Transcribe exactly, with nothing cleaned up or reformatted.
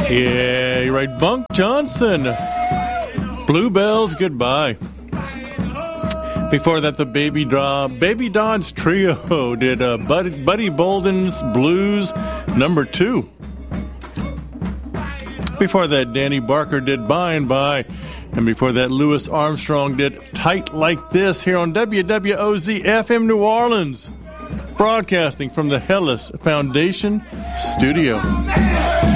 Yeah, you're right. Bunk Johnson. Bluebells, goodbye. Before that, the Baby Draw, Baby Don's Trio did uh, Buddy, Buddy Bolden's Blues number two. Before that, Danny Barker did By and By. And before that, Louis Armstrong did Tight Like This here on W W O Z F M New Orleans, broadcasting from the Hellas Foundation studio.